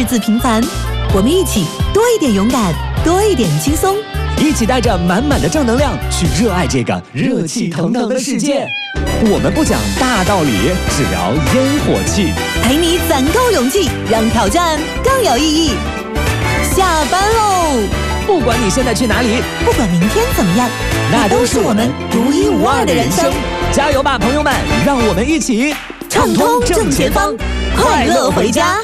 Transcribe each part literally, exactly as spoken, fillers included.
日子平凡，我们一起多一点勇敢，多一点轻松， 一起带着满满的正能量去热爱这个热气腾腾的世界。我们不讲大道理，只聊烟火气， 陪你攒够勇气，让挑战更有意义。下班喽！ 不管你现在去哪里， 不管明天怎么样， 那都是我们独一无二的人生。加油吧，朋友们！让我们一起畅通正前方，快乐回家。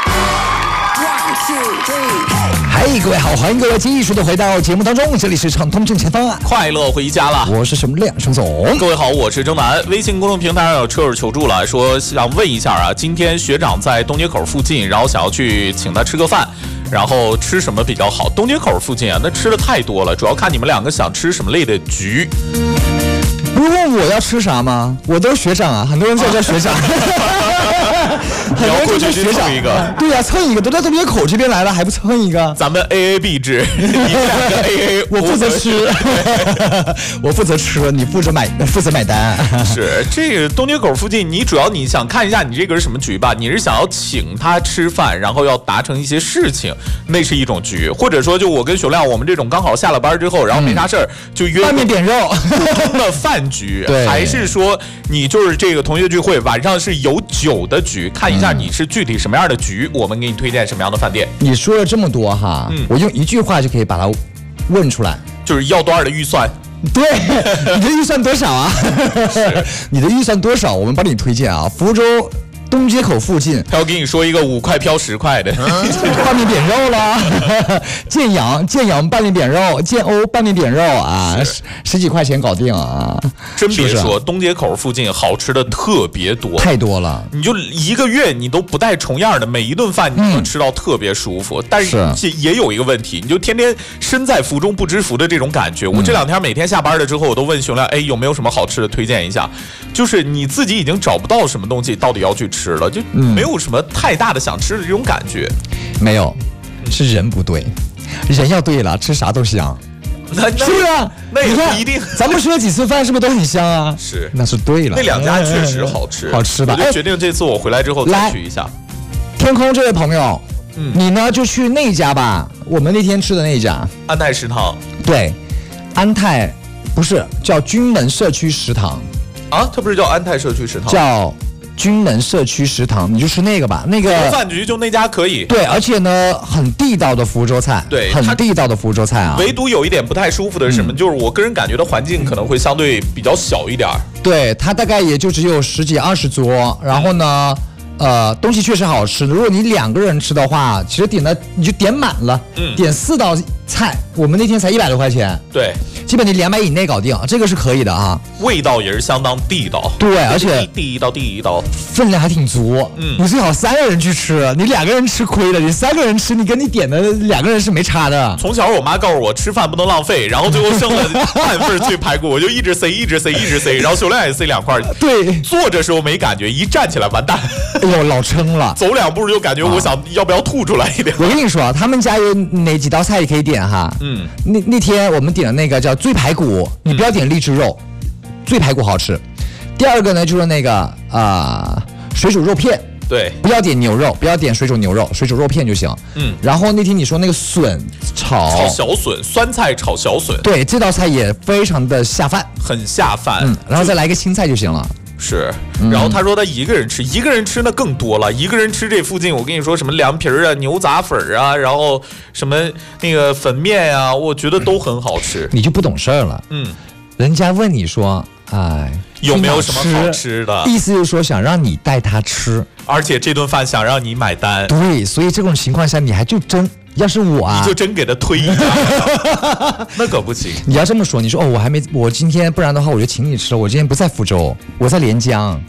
嗨，各位好，欢迎各位继续的回到节目当中，这里是畅通正前方啊， 快乐回家了。 我是什么亮生总。 各位好，我是征南。微信公众平台上有车友求助了，说想问一下啊，今天学长在东街口附近，然后想要去请他吃个饭，然后吃什么比较好？东街口附近啊，那吃的太多了，主要看你们两个想吃什么类的局。 不是问我要吃啥吗？我都是学长啊，很多人叫叫学长。 你要过去去蹭一个， 对呀、啊，蹭一个，都在东街口这边来了，还不蹭一个？ 咱们 A A B 制，你们两个 A A， 我负责吃，我负责吃，你负责买，负责买单。 是这个东街口附近，你主要你想看一下你这个是什么局吧？你是想要请他吃饭，然后要达成一些事情，那是一种局，或者说就我跟熊亮，我们这种刚好下了班之后，然后没啥事儿、嗯、就约拌面点肉普通的饭局，还是说你就是这个同学聚会，晚上是有酒的局？看一下你是具体什么样的局，我们给你推荐什么样的饭店。 你说了这么多哈，嗯、我用一句话就可以把它问出来， 就是要多少的预算？ 对，你的预算多少啊？你的预算多少？我们帮你推荐啊，福州东街口附近， 他要给你说一个五块飘十块的拌面点肉啦，建阳建阳拌面点肉，建欧拌面点肉啊，十十几块钱搞定啊！ 真别说，是是东街口附近好吃的特别多， 太多了。 你就一个月你都不带重样的，每一顿饭你都能吃到特别舒服。嗯、但是也有一个问题，你就天天身在福中不知福的这种感觉。我这两天每天下班了之后，我都问熊亮，哎，有没有什么好吃的推荐一下？就是你自己已经找不到什么东西，到底要去吃。吃了就没有什么太大的想吃的这种感觉， 嗯、没有，是人不对，人要对了，吃啥都香。 那是啊， 那也不一定。 咱们吃了几次饭，是不是都很香啊？ 是， 那是对了。 那两家确实好吃， 好吃吧？ 我就决定这次我回来之后再去一下。 天空这位朋友，嗯，你呢就去那家吧，我们那天吃的那家安泰食堂。 对，安泰不是叫军门社区食堂啊？它不是叫安泰社区食堂？ 叫。军门社区食堂，你就吃那个吧，那个饭局就那家可以。 对，而且呢，很地道的福州菜， 对， 很地道的福州菜啊。 唯独有一点不太舒服的是什么？嗯、就是我个人感觉的环境可能会相对比较小一点。 对，它大概也就只有十几二十桌，然后呢，呃，东西确实好吃。如果你两个人吃的话，其实点的你就点满了，嗯，点四道菜，我们那天才一百多块钱。 对。 基本你两百以内搞定，这个是可以的啊。 味道也是相当地道， 对，而且地道地道， 分量还挺足。嗯，你最好三个人去吃，你两个人吃亏了，你三个人吃，你跟你点的两个人是没差的。 从小我妈告诉我吃饭不能浪费，然后最后剩了半份脆排骨，我就一直塞，一直塞，一直塞，然后熊亮也塞两块。 对， 坐着时候没感觉，一站起来完蛋， 哎呦老撑了， 走两步就感觉我想、啊、要不要吐出来一点。 我跟你说，他们家有哪几道菜也可以点哈。嗯，那那天我们点的那个叫醉排骨。你不要点荔枝肉，醉排骨好吃。第二个呢，就是那个啊、呃、水煮肉片， 对， 不要点牛肉，不要点水煮牛肉，水煮肉片就行。嗯，然后那天你说那个笋炒炒小笋，酸菜炒小笋， 对，这道菜也非常的下饭， 很下饭。 嗯，然后再来一个青菜就行了。 是，然后他说他一个人吃，一个人吃那更多了。一个人吃这附近，我跟你说什么凉皮啊、牛杂粉啊，然后什么那个粉面啊，我觉得都很好吃。 你就不懂事儿了，嗯，人家问你说，哎， 有没有什么好吃的？ 意思就是说想让你带他吃， 而且这顿饭想让你买单。 对，所以这种情况下，你还就真。要是我啊， 你就真给他推一下，那可不行。 你要这么说，你说哦，我还没，我今天不然的话，我就请你吃了。我今天不在福州，我在连江。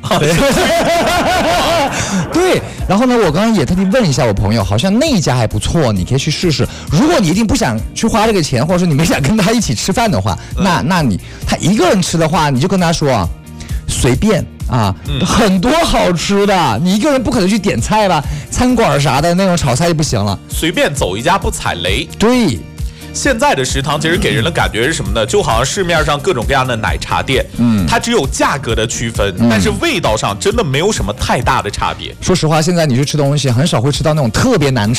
对，然后呢，我刚刚也特地问一下我朋友，好像那一家还不错，你可以去试试。如果你一定不想去花这个钱，或者说你没想跟他一起吃饭的话，嗯、那那你他一个人吃的话，你就跟他说随便。啊、嗯，很多好吃的，你一个人不可能去点菜吧？餐馆啥的那种炒菜就不行了， 随便走一家不踩雷。 对， 现在的食堂其实给人的感觉是什么呢？就好像市面上各种各样的奶茶店，嗯，它只有价格的区分，嗯、但是味道上真的没有什么太大的差别。 说实话，现在你去吃东西，很少会吃到那种特别难吃。